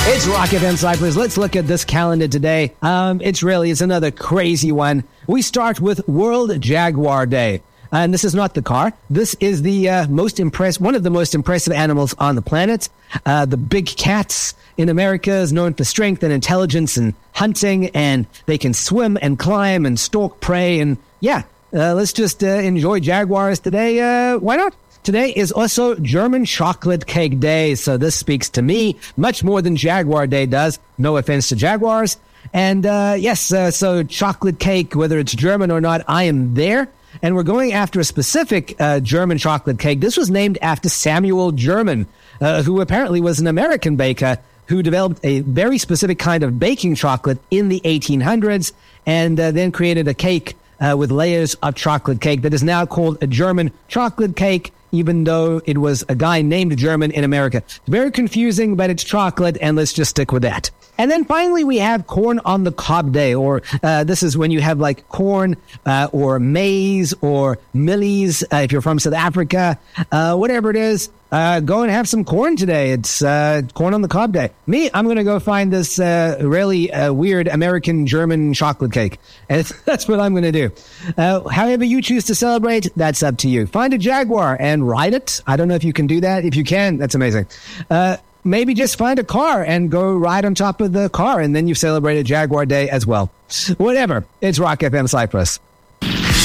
It's Rock FM Cyprus. Let's look at this calendar today. It's another crazy one. We start with World Jaguar Day. And this is not the car. This is the one of the most impressive animals on the planet. The big cats in America is known for strength and intelligence and hunting, and they can swim and climb and stalk prey. And let's just enjoy jaguars today. Why not? Today is also German Chocolate Cake Day, so this speaks to me much more than Jaguar Day does. No offense to jaguars. And so chocolate cake, whether it's German or not, I am there. And we're going after a specific German chocolate cake. This was named after Samuel German, who apparently was an American baker who developed a very specific kind of baking chocolate in the 1800s and then created a cake with layers of chocolate cake that is now called a German chocolate cake, even though it was a guy named German in America. It's very confusing, but it's chocolate, and let's just stick with that. And then finally, we have Corn on the Cob Day, or this is when you have like corn or maize or millies, if you're from South Africa, whatever it is. Go and have some corn today. It's Corn on the Cob Day. I'm going to go find this really weird American-German chocolate cake. And that's what I'm going to do. However you choose to celebrate, that's up to you. Find a Jaguar and ride it. I don't know if you can do that. If you can, that's amazing. Maybe just find a car and go ride on top of the car, and then you've celebrated Jaguar Day as well. Whatever. It's Rock FM Cyprus.